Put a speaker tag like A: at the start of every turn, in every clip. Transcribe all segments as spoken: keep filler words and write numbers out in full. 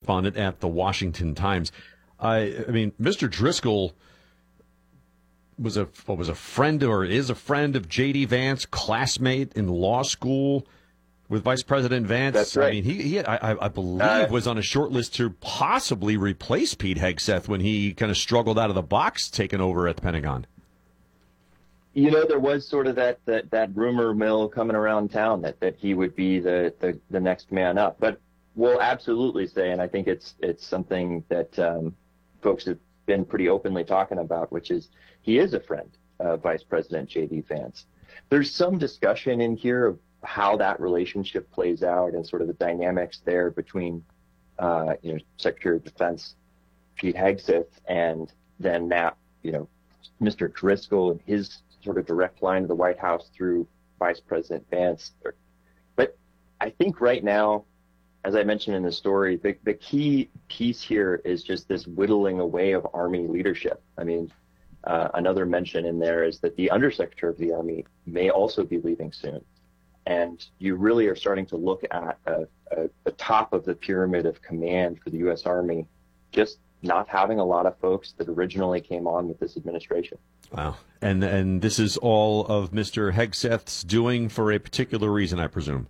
A: correspondent at the Washington Times. I, I mean, Mister Driscoll was a what was a friend or is a friend of J D. Vance, classmate in law school with Vice President Vance.
B: That's right.
A: I mean, he, he I, I believe,
B: uh,
A: was on a short list to possibly replace Pete Hegseth when he kind of struggled out of the box, taking over at the Pentagon.
B: You know, there was sort of that, that, that rumor mill coming around town that, that he would be the, the, the next man up. But we'll absolutely say, and I think it's it's something that um, folks have been pretty openly talking about, which is he is a friend of Vice President J D. Vance. There's some discussion in here of how that relationship plays out and sort of the dynamics there between, uh, you know, Secretary of Defense Pete Hegseth and then now, you know, Mister Driscoll and his sort of direct line to the White House through Vice President Vance. But I think right now, as I mentioned in the story, the, the key piece here is just this whittling away of Army leadership. I mean, uh, another mention in there is that the Undersecretary of the Army may also be leaving soon. And you really are starting to look at a, a, the top of the pyramid of command for the U S. Army just not having a lot of folks that originally came on with this administration.
A: Wow. And and this is all of Mister Hegseth's doing for a particular reason, I presume.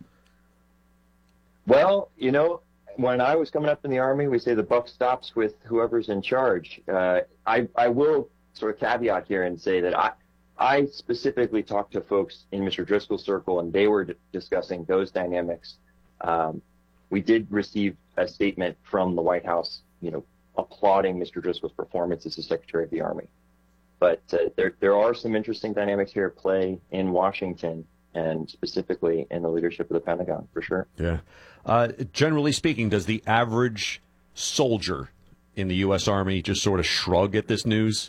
B: Well, you know, when I was coming up in the Army, we say the buck stops with whoever's in charge. Uh, I, I will sort of caveat here and say that I, I specifically talked to folks in Mister Driscoll's circle, and they were d- discussing those dynamics. Um, we did receive a statement from the White House, you know, applauding Mister Driscoll's performance as the Secretary of the Army. But uh, there there are some interesting dynamics here at play in Washington, and specifically in the leadership of the Pentagon, for sure.
A: Yeah. Uh, generally speaking, does the average soldier in the U S. Army just sort of shrug at this news?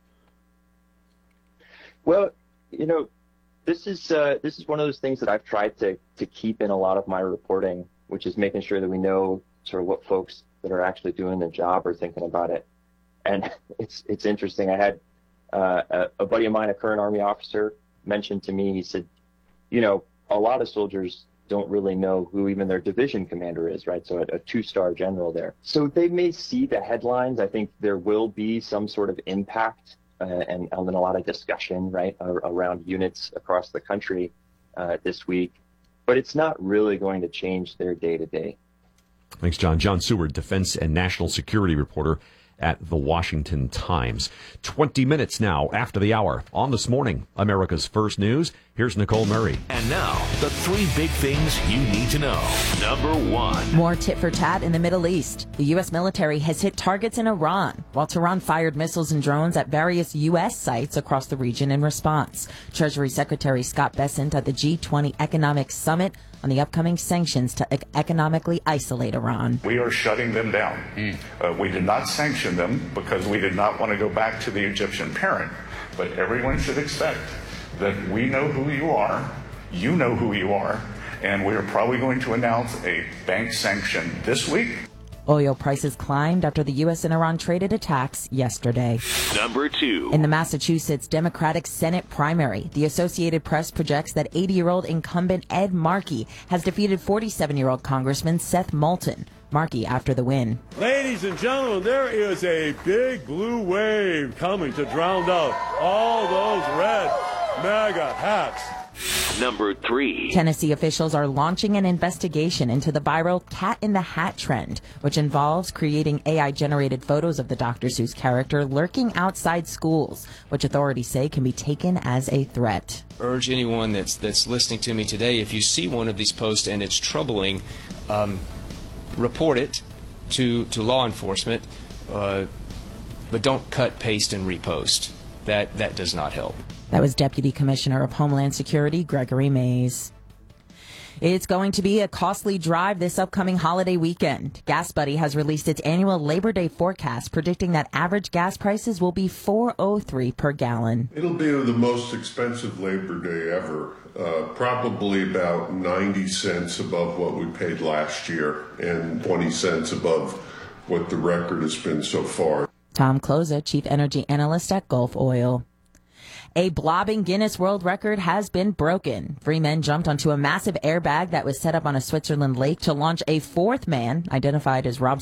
B: Well, you know, this is uh, this is one of those things that I've tried to to keep in a lot of my reporting, which is making sure that we know sort of what folks that are actually doing the job are thinking about it. And it's it's interesting. I had uh, a, a buddy of mine, a current Army officer, mentioned to me, he said, you know, a lot of soldiers don't really know who even their division commander is, right? So a, a two-star general there. So they may see the headlines. I think there will be some sort of impact uh, and, and a lot of discussion, right, around units across the country uh, this week. But it's not really going to change their day-to-day.
A: Thanks, John. John Seward, defense and national security reporter at the Washington Times. twenty minutes now after the hour on This Morning, America's First News. Here's Nicole Murray.
C: And now, the three big things you need to know. Number one.
D: More tit for tat in the Middle East. The U S military has hit targets in Iran, while Tehran fired missiles and drones at various U S sites across the region in response. Treasury Secretary Scott Bessent at the G twenty Economic Summit on the upcoming sanctions to economically isolate Iran.
E: We are shutting them down. Mm. Uh, we did not sanction them because we did not want to go back to the Egyptian parent. But everyone should expect that we know who you are, you know who you are, and we are probably going to announce a bank sanction this week.
D: Oil prices climbed after the U S and Iran traded attacks yesterday.
C: Number two.
D: In the Massachusetts Democratic Senate primary, the Associated Press projects that eighty-year-old incumbent Ed Markey has defeated forty-seven-year-old Congressman Seth Moulton. Markey after the win.
F: Ladies and gentlemen, there is a big blue wave coming to drown out all those red MAGA hats.
C: Number three.
D: Tennessee officials are launching an investigation into the viral Cat in the Hat trend, which involves creating A I-generated photos of the Doctor Seuss character lurking outside schools, which authorities say can be taken as a threat.
G: Urge anyone that's that's listening to me today, if you see one of these posts and it's troubling, um, report it to, to law enforcement, uh, but don't cut, paste, and repost. That, that does not help.
D: That was Deputy Commissioner of Homeland Security Gregory Mays. It's going to be a costly drive this upcoming holiday weekend. GasBuddy has released its annual Labor Day forecast, predicting that average gas prices will be four oh three per gallon.
H: It'll be the most expensive Labor Day ever, uh, probably about ninety cents above what we paid last year and twenty cents above what the record has been so far.
D: Tom Closa, Chief Energy Analyst at Gulf Oil. A blobbing Guinness World Record has been broken. Three men jumped onto a massive airbag that was set up on a Switzerland lake to launch a fourth man, identified as Rob